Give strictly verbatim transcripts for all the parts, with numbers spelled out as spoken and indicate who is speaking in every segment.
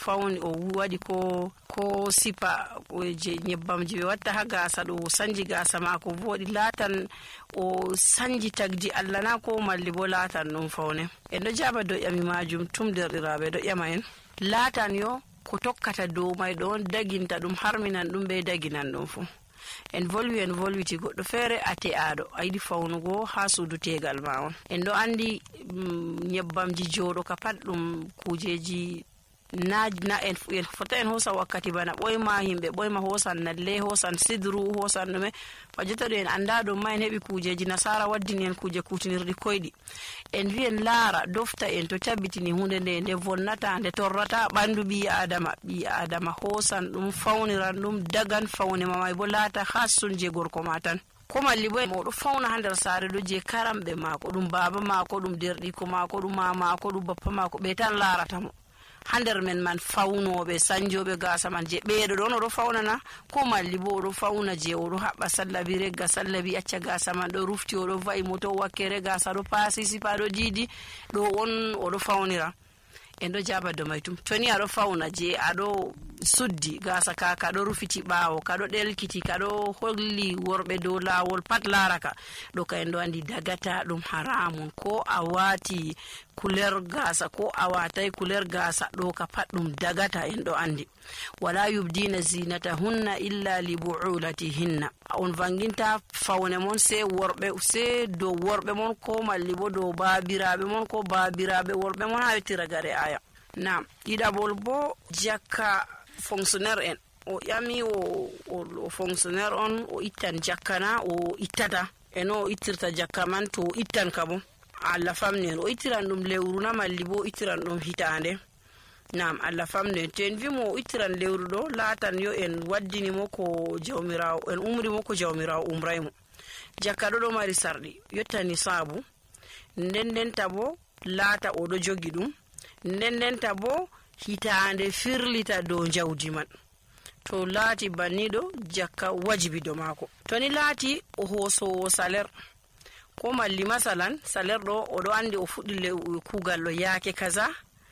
Speaker 1: fawni o wadi ko ko sipa o je nyebbam je watta ha gasa do sanji gasa mako vodi latan o sanji tagdi Allah na ko malli bo latan non fawne en do jaba do yami majum tum derdirabe do yama en latan yo ko tokkata do may don daginta dum harminan dum be daginan dum fu en volwi en volwiti goddo fere ate ado aydi fawnugo ha sudu tegal ma on en do andi nyebbamji jodo ka pat dum kujeji na na en fota en hosa wakkati bana boyma himbe boyma hosan nalle hosan sidru hosan me fajata do en anda do may hebi kujeji nasara waddini en kuje kutinirdi koydi en vi en lara dofta en to tabbitini hunde nde nde vonnata nde torrata bandu bi adama bi adama hosan dum fawniran dum dagan fawne mamay bo lata hasun je gorko matan ko malli bo mo do fawna hander sare do je karambe mako dum baba mako dum derdi ko mako dum mama ko dum bappa mako be tan larata mo hander men man fawnobe sanjobe gasa man je beedo don do fawnana ko malli bo do fawna je o do habba sallabi regga sallabi acca gasa man do rufti o do vai moto wakkere gasa do pasi sipa do didi do on o do fawnira en do jaba do maytum toni ado fawna je ado suddi gasa ka ka do rufiti bawo ka do delkiti ka do holli worbe do lawol pat laraka do ka en do andi dagata dum haramun ko awati kuler gasa ko awatai kuler gasa do ka pat dum dagata en do andi wala yubdina zinatahunna illa li bu'ulatihinna on vanginta fawne mon se worbe se do worbe mon ko malli bo do babirabe mon ko babirabe worbe mon ha tira gare aya na ida bolbo jakka fonctionnaire en o yami o o fonctionnaire on o itan jakkana o itata eno itirta jakka man to itan kabo alla famne o itiran dum lewru na malli bo itiran dum hitande nam alla famne ten vimo itiran lewru do latan yo en waddini mo ko jawmirawo en umri mo ko jawmirawo umraymo jakka do do mari sardi yottani sabu ndenden tabo lata o do jogi dum ndenden tabo hitande firlita do jawdi man to lati banido jakka wajibi do mako to ni lati o hoso salaire ko malli masalan salaire do o do andi o fuddi le kugal lo yaake kaza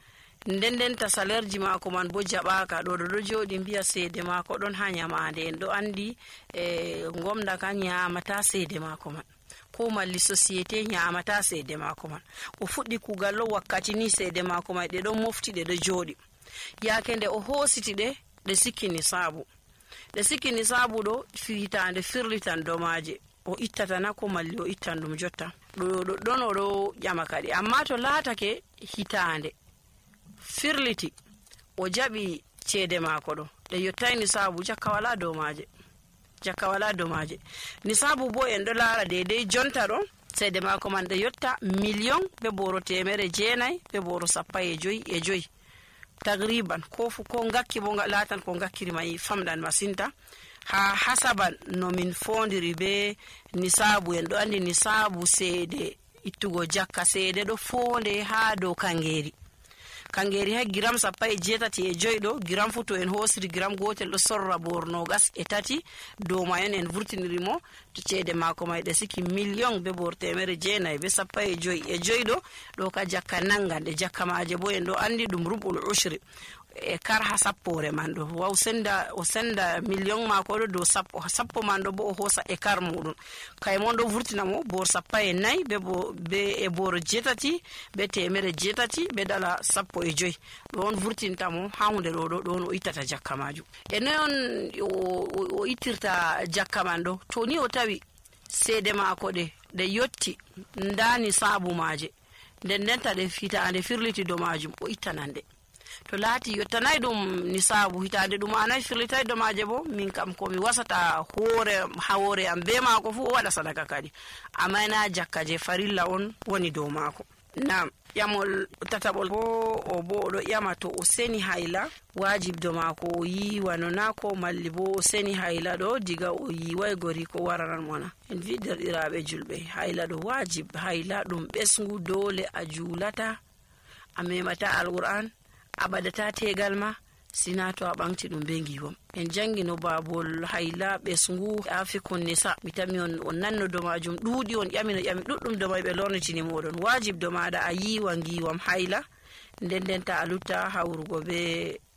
Speaker 1: ndenden ta salaire ji mako man bo jabaka do do jodi biya sede mako don ha nyamande en do andi e ngomda kan nyamata sede mako man ko malli societe nyamata sede mako man o fuddi kugal lo wakkati ni sede mako man de do mofti de do jodi yaake nde o hositi de de sikini sabu de sikini sabu do fiitande firlitan domaje o ittata na ko malli o ittan dum jotta do do dono do jama kadi amma to laatake hitande firliti o jabi cede mako do de yottayni sabu jakka wala domaje jakka wala domaje ni sabu bo en do laara de de jonta do cede mako man de yotta million be boro temere jeenay be boro sappa e joyi e joyi tagriban ko fu ko ngakki bo latan ko ngakkiri mai famdan masinta ha hasaban no min fondiri be nisabu en do andi nisabu sede ittugo jakka sede do fonde ha do kangeri kangeri ha gram sappa e jetati e joydo gram futo en hosiri gram gotel do sorra borno gas e tati do mayen en vurtinirimo to cede mako may de siki million be borte mere jeenay be sappa e joy e joydo do ka jakka nangande jakka maaje bo en do andi dum rubul ushri e kar ha sappore mando waw senda o senda million mako do do sappo sappo mando bo o hosa e kar mudun kay mon do vurtina mo bor sappa e nay be bo be e bor jetati be temere jetati be dala sappo e joy don vurtinta mo haunde do do don o itata jakka maju e non o, o itirta jakka mando to ni o tawi sede mako de de yotti ndani sabu maje den denta de fita ande firliti do majum o itanande to lati yottanay dum nisabu hitande dum anay firlitay do maaje bo min kam ko mi wasata hore hawore am be mako fu wada sadaka kadi amana jakka je farilla on woni do mako nam yamol tatabol bo o bo do yamato o seni hayla wajib do mako yi wanona ko malli bo o seni hayla do diga o yi way gori ko wararan mona en vider irabe julbe hayla do wajib hayla dum besngu dole a julata amemata alquran abadata tegal ma sinato abanti dum bengi wom en jangino babol hayla besngu afikon nisa bitamion on nanno do majum dudi on yamino yami duddum do may be lornitini modon wajib do maada ayi wangi wam hayla den den ta aluta hawrugo be